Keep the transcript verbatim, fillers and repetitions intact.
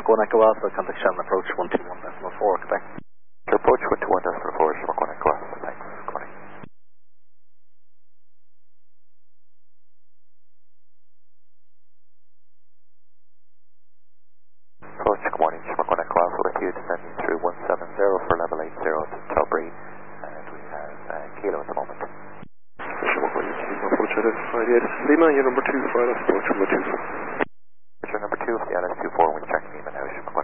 one Echo Alpha, contact Shannon approach one two one decimal four, Quebec. Approach one two one decimal four, Shamrock one Echo Alpha, thanks, good morning. Approach, good morning, Shamrock one Echo Alpha with you, descending through one seven zero for level eight zero to Tilbury, and we have uh, Kilo at the moment. Shamrock one Echo approach identified, yeah, this is Lima, you're number two for L S approach number two four. Number two for the L S two four, we're checking Lima now, Shamrock